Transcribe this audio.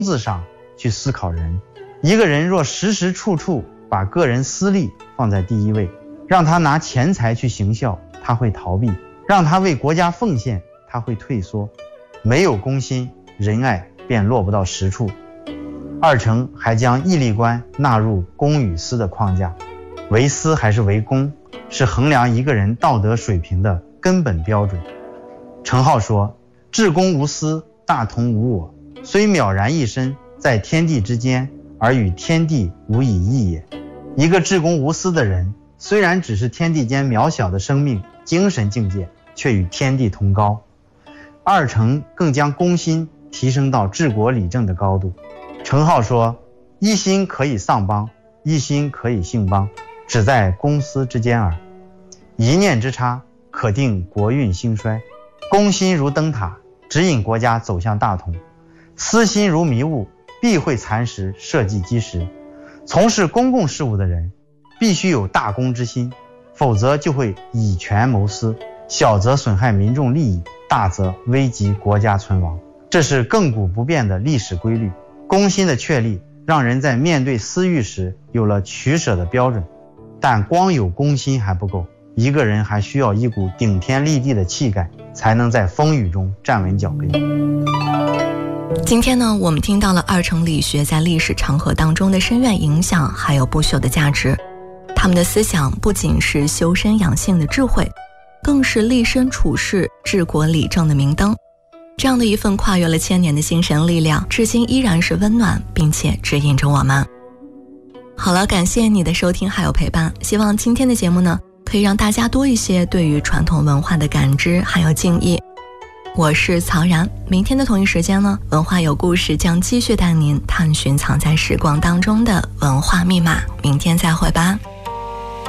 字上去思考人。一个人若时时处处把个人私利放在第一位，让他拿钱财去行孝，他会逃避；让他为国家奉献，他会退缩。没有公心，仁爱便落不到实处。二程还将义利观纳入公与私的框架，为私还是为公，是衡量一个人道德水平的根本标准。程颢说，至公无私，大同无我，虽渺然一身，在天地之间，而与天地无以异也。一个至公无私的人，虽然只是天地间渺小的生命，精神境界却与天地同高。二程更将公心提升到治国理政的高度。程颢说，一心可以丧邦，一心可以兴邦，只在公私之间耳。一念之差，可定国运兴衰。公心如灯塔，指引国家走向大同；私心如迷雾，必会蚕食社稷基石。从事公共事务的人必须有大公之心，否则就会以权谋私，小则损害民众利益，大则危及国家存亡。这是亘古不变的历史规律。公心的确立，让人在面对私欲时有了取舍的标准。但光有公心还不够，一个人还需要一股顶天立地的气概，才能在风雨中站稳脚跟。 今天呢，我们听到了二程理学在历史长河当中的深远影响，还有不朽的价值。他们的思想不仅是修身养性的智慧，更是立身处世、治国理政的明灯。这样的一份跨越了千年的精神力量，至今依然是温暖并且指引着我们。好了，感谢你的收听还有陪伴，希望今天的节目呢，可以让大家多一些对于传统文化的感知还有敬意。我是曹然，明天的同一时间呢，文化有故事将继续带您探寻藏在时光当中的文化密码。明天再会吧。